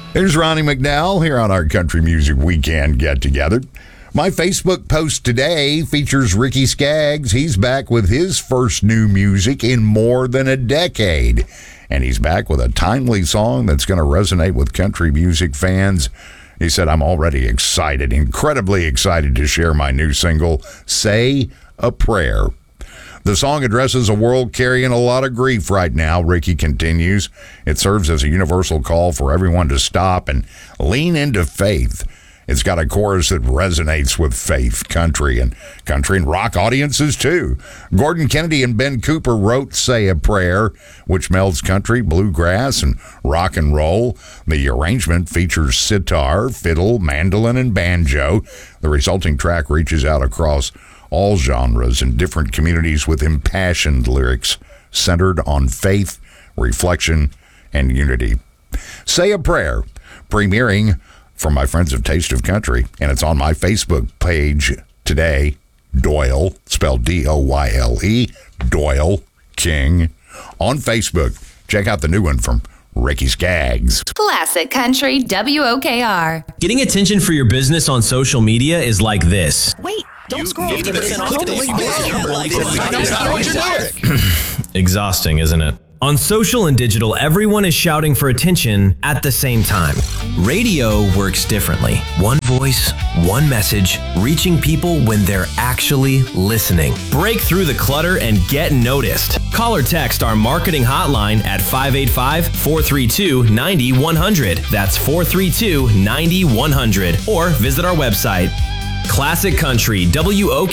There's Ronnie McDowell here on our Country Music Weekend get-together. My Facebook post today features Ricky Skaggs. He's back with his first new music in more than a decade. And he's back with a timely song that's going to resonate with country music fans. He said, I'm already excited, incredibly excited to share my new single, Say a Prayer. The song addresses a world carrying a lot of grief right now, Ricky continues. It serves as a universal call for everyone to stop and lean into faith. It's got a chorus that resonates with faith, country and rock audiences, too. Gordon Kennedy and Ben Cooper wrote Say a Prayer, which melds country, bluegrass, and rock and roll. The arrangement features sitar, fiddle, mandolin, and banjo. The resulting track reaches out across all genres and different communities with impassioned lyrics centered on faith, reflection, and unity. Say a Prayer, premiering from my friends of Taste of Country, and it's on my Facebook page today. Doyle, spelled D-O-Y-L-E, Doyle King, on Facebook. Check out the new one from Ricky Skaggs. Classic Country WOKR. Getting attention for your business on social media is like this. Wait, don't scroll. Exhausting, isn't it? On social and digital, everyone is shouting for attention at the same time. Radio works differently. One voice, one message, reaching people when they're actually listening. Break through the clutter and get noticed. Call or text our marketing hotline at 585-432-9100. That's 432-9100. Or visit our website. Classic Country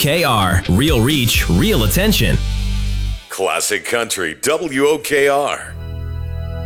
WOKR. Real reach, real attention. Classic Country WOKR.